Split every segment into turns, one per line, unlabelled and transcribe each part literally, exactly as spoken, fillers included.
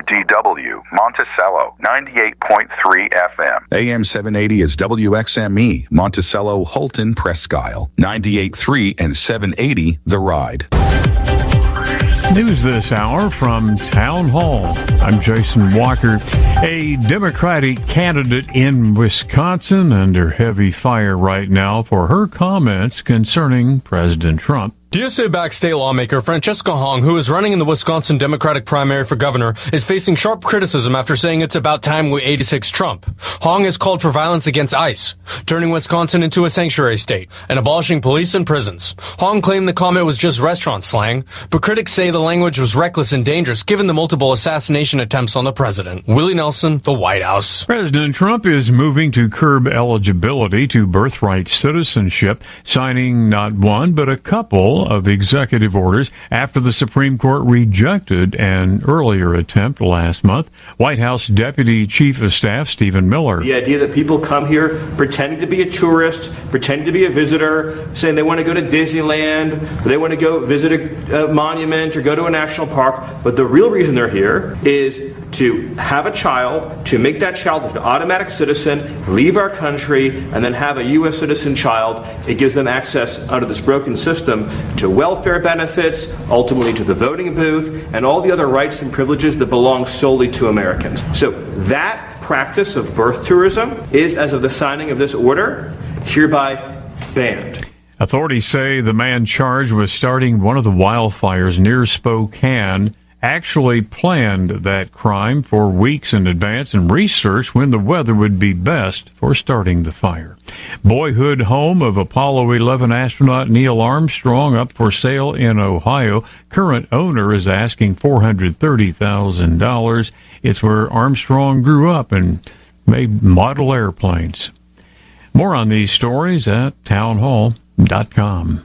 D W, Monticello, ninety-eight point three F M.
A M seven eighty is W X M E, Monticello, Holton, Presque Isle, ninety-eight point three and seven eighty The Ride.
News this hour from Town Hall. I'm Jason Walker. A Democratic candidate in Wisconsin under heavy fire right now for her comments concerning President Trump.
D S A-backed state lawmaker Francesca Hong, who is running in the Wisconsin Democratic primary for governor, is facing sharp criticism after saying it's about time we eighty-six Trump. Hong has called for violence against ICE, turning Wisconsin into a sanctuary state, and abolishing police and prisons. Hong claimed the comment was just restaurant slang, but critics say the language was reckless and dangerous given the multiple assassination attempts on the president. Willie Nelson, the White House.
President Trump is moving to curb eligibility to birthright citizenship, signing not one but a couple of executive orders after the Supreme Court rejected an earlier attempt last month. White House Deputy Chief of Staff Stephen Miller.
The idea that people come here pretending to be a tourist, pretending to be a visitor, saying they want to go to Disneyland, or they want to go visit a, a monument or go to a national park, but the real reason they're here is to have a child, to make that child an automatic citizen, leave our country, and then have a U S citizen child. It gives them access under this broken system to welfare benefits, ultimately to the voting booth, and all the other rights and privileges that belong solely to Americans. So that practice of birth tourism is, as of the signing of this order, hereby banned.
Authorities say the man charged with starting one of the wildfires near Spokane actually planned that crime for weeks in advance and researched when the weather would be best for starting the fire. Boyhood home of Apollo eleven astronaut Neil Armstrong up for sale in Ohio. Current owner is asking four hundred thirty thousand dollars. It's where Armstrong grew up and made model airplanes. More on these stories at townhall dot com.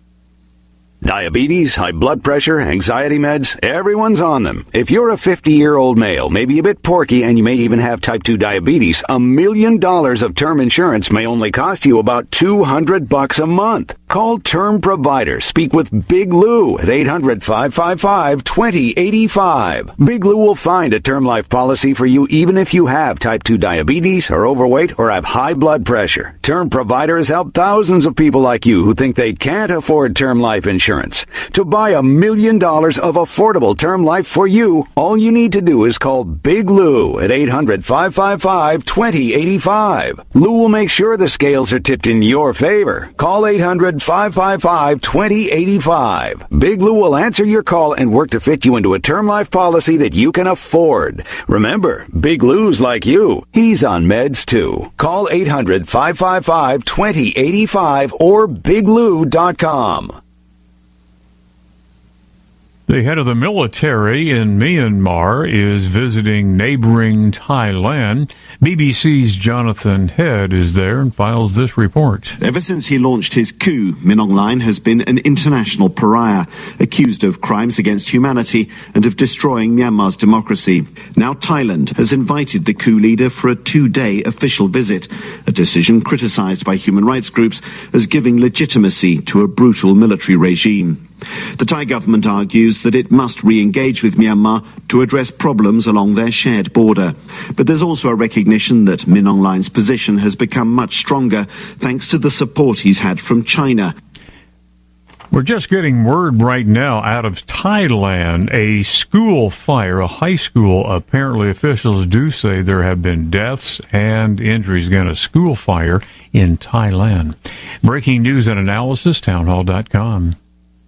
Diabetes, high blood pressure, anxiety meds, everyone's on them. If you're a fifty-year-old male, maybe a bit porky, and you may even have type two diabetes, a million dollars of term insurance may only cost you about two hundred bucks a month. Call Term Provider. Speak with Big Lou at eight hundred, five five five, two zero eight five. Big Lou will find a term life policy for you even if you have type two diabetes, are overweight, or have high blood pressure. Term Provider has helped thousands of people like you who think they can't afford term life insurance. To buy a million dollars of affordable term life for you, all you need to do is call Big Lou at eight hundred, five five five, two zero eight five. Lou will make sure the scales are tipped in your favor. Call eight hundred, five five five, two zero eight five. Big Lou will answer your call and work to fit you into a term life policy that you can afford. Remember, Big Lou's like you. He's on meds too. Call eight hundred, five five five, two zero eight five or big lou dot com.
The head of the military in Myanmar is visiting neighboring Thailand. B B C's Jonathan Head is there and files this report.
Ever since he launched his coup, Min Aung Hlaing has been an international pariah, accused of crimes against humanity and of destroying Myanmar's democracy. Now Thailand has invited the coup leader for a two-day official visit, a decision criticized by human rights groups as giving legitimacy to a brutal military regime. The Thai government argues that it must re-engage with Myanmar to address problems along their shared border. But there's also a recognition that Min Aung Hlaing's position has become much stronger thanks to the support he's had from China.
We're just getting word right now out of Thailand, a school fire, a high school. Apparently officials do say there have been deaths and injuries in a school fire in Thailand. Breaking news and analysis, townhall dot com.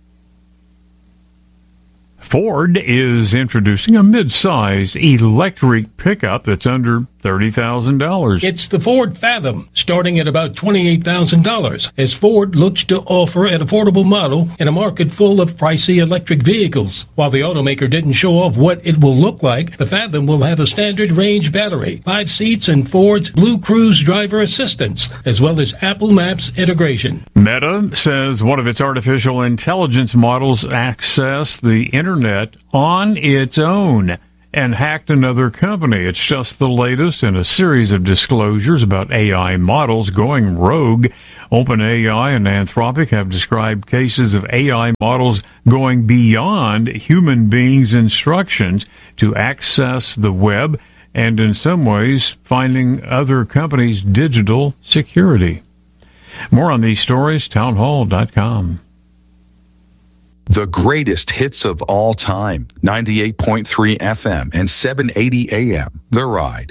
Ford is introducing a mid-size electric pickup that's under thirty thousand dollars.
It's the Ford Fathom, starting at about twenty-eight thousand dollars, as Ford looks to offer an affordable model in a market full of pricey electric vehicles. While the automaker didn't show off what it will look like, the Fathom will have a standard range battery, five seats, and Ford's Blue Cruise driver assistance, as well as Apple Maps integration.
Meta says one of its artificial intelligence models access the internet on its own. and hacked another company. It's just the latest in a series of disclosures about A I models going rogue. OpenAI and Anthropic have described cases of A I models going beyond human beings' instructions to access the web and in some ways finding other companies' digital security. More on these stories, townhall dot com.
The greatest hits of all time, ninety-eight point three F M and seven eighty A M, The Ride.